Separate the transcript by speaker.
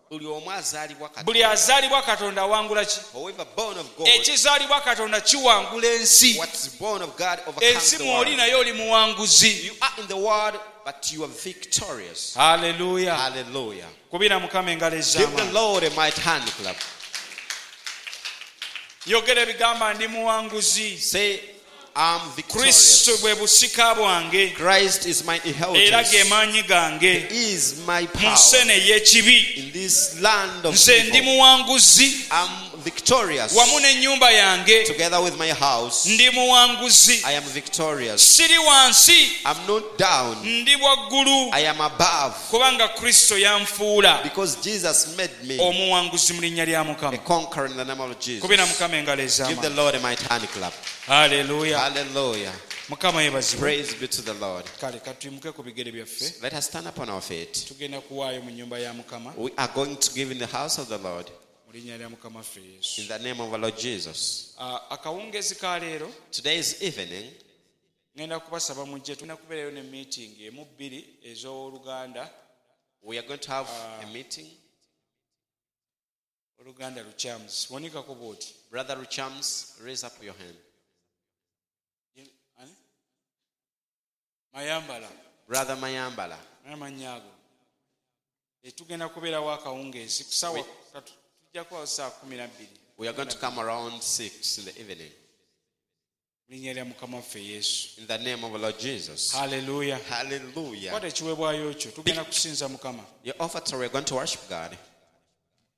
Speaker 1: buli azaalibwa Katonda awangula ki? Ekizaalibwa Katonda kiwangula ensi. Ensi mw'oli naye oli muwanguzi.
Speaker 2: But you are victorious.
Speaker 1: Hallelujah.
Speaker 2: Hallelujah.
Speaker 1: Kubira Mukama engalo
Speaker 2: Give the
Speaker 1: ez'amaanyi.
Speaker 2: Lord a mighty hand clap.
Speaker 1: Yogera ebigamba ndi muwanguzi.
Speaker 2: Say, I'm victorious.
Speaker 1: Kristo bwe busika bwange.
Speaker 2: Christ is my
Speaker 1: Era
Speaker 2: inheritance.
Speaker 1: ge maanyi gange.
Speaker 2: He is my
Speaker 1: Mu
Speaker 2: power.
Speaker 1: nsene y'ekibi.
Speaker 2: In this land of
Speaker 1: Nze ndi
Speaker 2: evil,
Speaker 1: muwanguzi.
Speaker 2: I'm victorious.
Speaker 1: Wamu n'ennyumba yange.
Speaker 2: Together with my house,
Speaker 1: Ndi muwanguzi.
Speaker 2: I am victorious.
Speaker 1: Siri wansi.
Speaker 2: I'm not down.
Speaker 1: Ndi waggulu.
Speaker 2: I am above.
Speaker 1: Kubanga Kristo yanfuula
Speaker 2: Because Jesus made me
Speaker 1: omuwanguzi mu linnya lya
Speaker 2: a
Speaker 1: Mukama.
Speaker 2: conqueror in the name of Jesus.
Speaker 1: Kubira Mukama engalo
Speaker 2: Give the
Speaker 1: ez'amaanyi.
Speaker 2: Lord a mighty hand clap.
Speaker 1: Hallelujah.
Speaker 2: Hallelujah.
Speaker 1: Mukama yeebazibwe.
Speaker 2: Praise be to the Lord.
Speaker 1: Kale katuyimuke ku bigere byaffe.
Speaker 2: Let us stand upon our feet.
Speaker 1: Tugenda kuwaayo mu nnyumba ya Mukama.
Speaker 2: We are going to give in the house of the Lord
Speaker 1: Mu linnya lya Mukama ffe Yesu.
Speaker 2: in the name of our Lord Jesus.
Speaker 1: Akawungeezi ka leero
Speaker 2: Today's evening,
Speaker 1: ngenda kubasaba mujje tulina kubeerayo ne meeting emu bbiri ez'Oluganda.
Speaker 2: we are going to have a meeting.
Speaker 1: Oluganda Lukyams. Wanikako bw'oti.
Speaker 2: Brother Ruchams, raise up your hand.
Speaker 1: Ani? Mayambala.
Speaker 2: Brother Mayambala.
Speaker 1: Amannya ago. Tugenda kubeerawo akawungeezi ku ssaawa ssatu. Tujja kubawo ssaawa 12.
Speaker 2: We are going to come around 6 in the evening.
Speaker 1: Mu linnya lya Mukama waffe Yesu.
Speaker 2: In the name of our Lord Jesus.
Speaker 1: Hallelujah.
Speaker 2: Hallelujah.
Speaker 1: Kwata ekiweebwayo kyo tugenda kusinza Mukama.
Speaker 2: Your offer, we're going to worship God.